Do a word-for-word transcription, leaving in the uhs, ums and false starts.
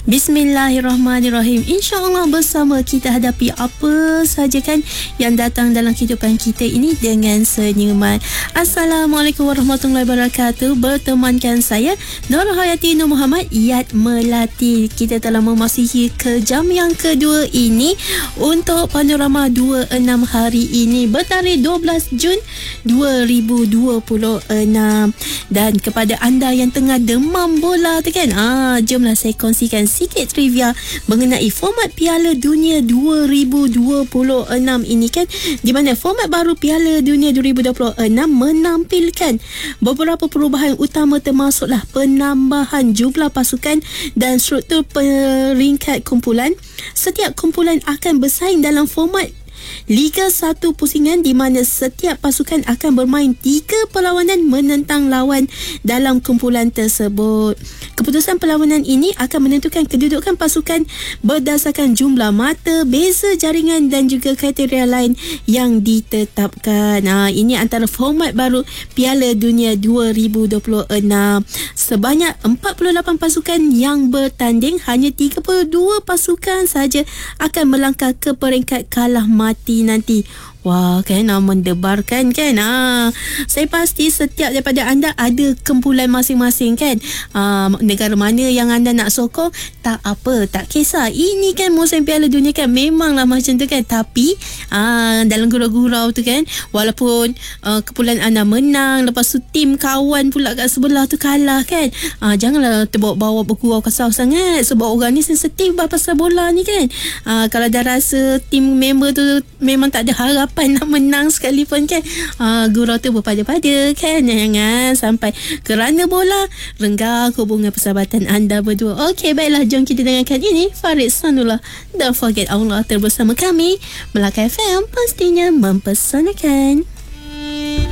Bismillahirrahmanirrahim. InsyaAllah bersama kita hadapi apa saja kan yang datang dalam kehidupan kita ini dengan senyuman. Assalamualaikum warahmatullahi wabarakatuh. Bertemankan saya Nur Hayati Nur Muhammad Yat Melati. Kita telah memasuki ke jam yang kedua ini untuk panorama dua puluh enam hari ini bertarikh dua belas Jun dua ribu dua puluh enam. Dan kepada anda yang tengah demam bola tu kan, ah, jomlah saya kongsikan sikit trivia mengenai format Piala Dunia dua ribu dua puluh enam ini kan, di mana format baru Piala Dunia dua ribu dua puluh enam menampilkan beberapa perubahan utama, termasuklah penambahan jumlah pasukan dan struktur peringkat kumpulan. Setiap kumpulan akan bersaing dalam format Liga satu pusingan, di mana setiap pasukan akan bermain tiga perlawanan menentang lawan dalam kumpulan tersebut. Keputusan perlawanan ini akan menentukan kedudukan pasukan berdasarkan jumlah mata, beza jaringan dan juga kriteria lain yang ditetapkan. Ha, ini antara format baru Piala Dunia dua ribu dua puluh enam. Sebanyak empat puluh lapan pasukan yang bertanding, hanya tiga puluh dua pasukan saja akan melangkah ke peringkat kalah mati nanti. Wah, kan, ah, mendebarkan kan. Ah, saya pasti setiap daripada anda ada kumpulan masing-masing kan. Ah, negara mana yang anda nak sokong, tak apa, tak kisah. Ini kan musim Piala Dunia kan, memanglah macam tu kan. Tapi ah, dalam gurau-gurau tu kan, walaupun ah, kumpulan anda menang, lepas tu tim kawan pula kat sebelah tu kalah kan, ah, janganlah terbawa-bawa bergurau kasar sangat, sebab orang ni sensitif pasal bola ni kan. Ah, kalau dah rasa tim member tu memang tak ada harap nak menang sekalipun kan, uh, gurau tu berpada-pada kan. Jangan sampai kerana bola renggang hubungan persahabatan anda berdua. Okey, baiklah, jom kita dengarkan ini Farid Sanullah, Don't Forget Allah, terbersama kami Melaka F M, pastinya mempesonakan.